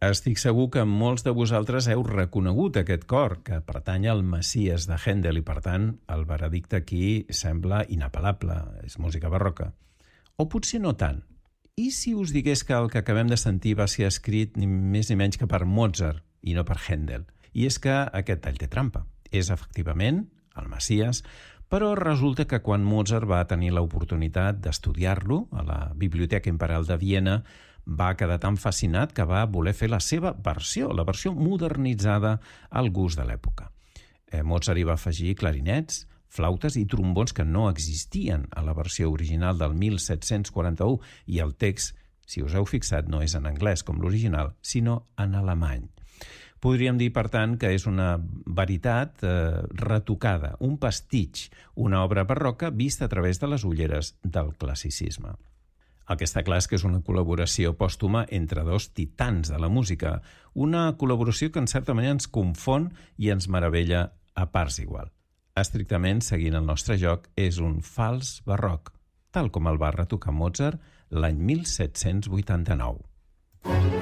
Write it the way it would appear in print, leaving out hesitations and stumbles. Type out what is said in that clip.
Estic segur que molts de vosaltres heu reconegut aquest cor, que pertany al Messies de Händel, i per tant el veredicte aquí sembla inapel·lable, és música barroca. O potser no tant. I si us digués que el que acabem de sentir va ser escrit ni més ni menys que per Mozart i no per Händel? I és que aquest tall té trampa. És efectivament el Messies, però resulta que quan Mozart va tenir l'oportunitat d'estudiar-lo a la Biblioteca Imperial de Viena, va quedar tan fascinat que va voler fer la seva versió, la versió modernitzada al gust de l'època. Mozart hi va afegir clarinets, flautes i trombons que no existien a la versió original del 1741, i el text, si us heu fixat, no és en anglès com l'original, sinó en alemany. Podríem dir, per tant, que és una veritat retocada, un pastitx, una obra barroca vista a través de les ulleres del classicisme. El que està clar és que és una col·laboració pòstuma entre dos titans de la música, una col·laboració que en certa manera ens confon i ens meravella a parts igual. Estrictament, seguint el nostre joc, és un fals barroc, tal com el va retocar Mozart l'any 1789.